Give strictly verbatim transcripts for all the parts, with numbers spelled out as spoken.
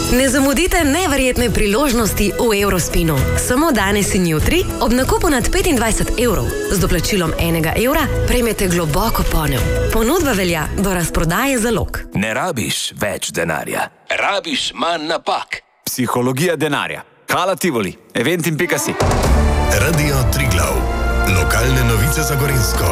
Ne zamudite neverjetne priložnosti v Eurospinu. Samo danes in jutri ob nakupu nad petindvajset evrov z doplačilom enega evra prejmete globoko ponev. Ponudba velja do razprodaje zalog. Ne rabiš več denarja, rabiš manj napak. Psihologija denarja. Kala Tivoli, eventim pika si. Radio Triglav. Lokalne novice za Gorenjsko.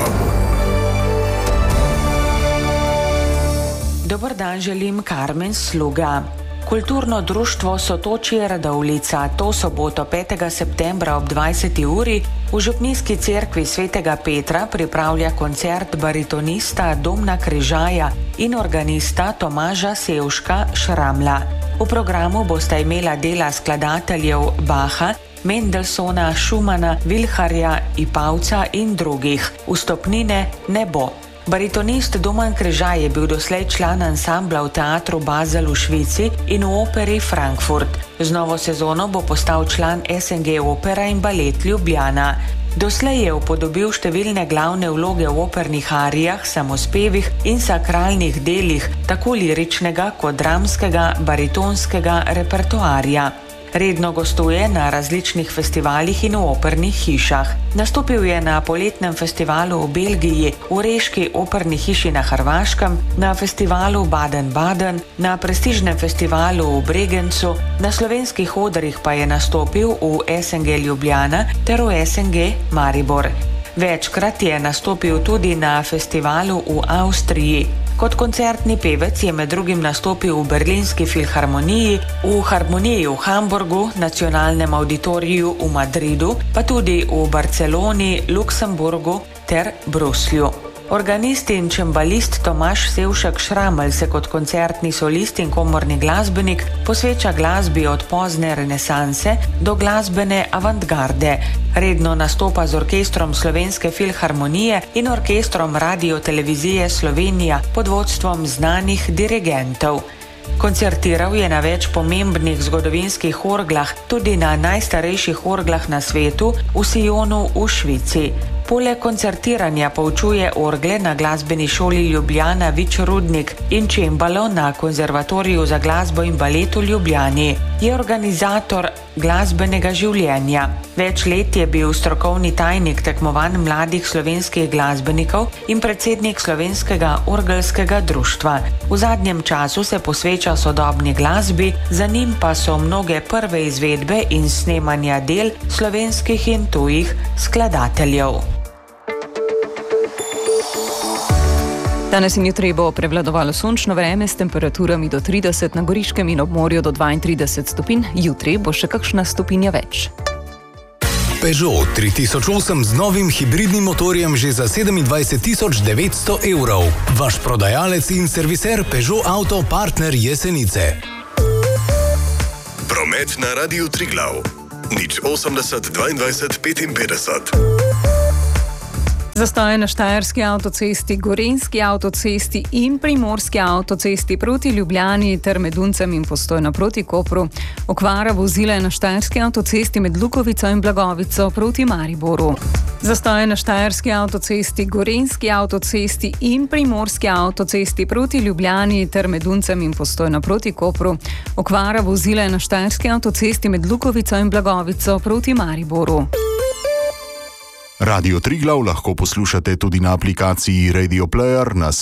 Dober dan želim, Karmen Sluga. Kulturno društvo Sotočje Radovljica to soboto petega septembra ob dvajseti uri v Župnijski cerkvi svetega Petra pripravlja koncert baritonista Domna Križaja in organista Tomaža Sevška Šramla. V programu bosta imela dela skladateljev Baha, Mendelsona, Schumana, Vilharja, Ipavca in drugih. Vstopnine ne bo. Baritonist Domen Križaj je bil doslej član ansambla v teatru Basel v Švici in v operi Frankfurt. Z novo sezono bo postal član S N G Opera in Balet Ljubljana. Doslej je upodobil številne glavne vloge v opernih arijah, samospevih in sakralnih delih, tako liričnega kot dramskega, baritonskega repertoarja. Redno gostuje na različnih festivalih in v opernih hišah. Nastopil je na poletnem festivalu v Belgiji, v Reški operni hiši na Hrvaškem, na festivalu Baden-Baden, na prestižnem festivalu v Bregencu, na slovenskih odrih pa je nastopil v S N G Ljubljana ter v S N G Maribor. Večkrat je nastopil tudi na festivalu v Avstriji. Kot koncertni pevec je med drugim nastopil v Berlinski filharmoniji, v Harmoniji v Hamburgu, Nacionalnem auditoriju v Madridu, pa tudi v Barceloni, Luksemburgu ter Bruslju. Organist in čembalist Tomaž Sevšek Šramelj se kot koncertni solist in komorni glasbenik posveča glasbi od pozne renesanse do glasbene avantgarde. Redno nastopa z orkestrom Slovenske filharmonije in orkestrom Radio-televizije Slovenija pod vodstvom znanih dirigentov. Koncertiral je na več pomembnih zgodovinskih orglah, tudi na najstarejših orglah na svetu, v Sionu v Švici. Poleg koncertiranja poučuje orgle na glasbeni šoli Ljubljana Vič Rudnik in čembalo na Konzervatoriju za glasbo in balet v Ljubljani. Je organizator glasbenega življenja. Več let je bil strokovni tajnik tekmovanj mladih slovenskih glasbenikov in predsednik Slovenskega orgelskega društva. V zadnjem času se posveča sodobni glasbi, za njim pa so mnoge prve izvedbe in snemanja del slovenskih in tujih skladateljev. Danes in jutri bo prevladovalo sončno vreme s temperaturami do trideset, na Goriškem in ob morju do dvaintrideset stopinj, jutri bo še kakšna stopinja več. Peugeot tri tisoč osem z novim hibridnim motorjem že za sedemindvajset tisoč devetsto evrov. Vaš prodajalec in serviser Peugeot Auto Partner Jesenice. Promet na Radiu Triglav. nič osemdeset dvaindvajset petinpetdeset. Zastoje na Štajerski avtocesti, Gorenjski avtocesti in Primorski avtocesti proti Ljubljani ter med Uncem in Postojno proti Kopru. Okvara vozila je na Štajerski avtocesti med Lukovico in Blagovico proti Mariboru. Zastoje na Štajerski avtocesti, Gorenjski avtocesti in Primorski avtocesti proti Ljubljani ter med Uncem in Postojno proti Kopru. Okvara vozila je na Štajerski avtocesti med Lukovico in Blagovico proti Mariboru. Radio Triglav lahko poslušate tudi na aplikaciji Radio Player na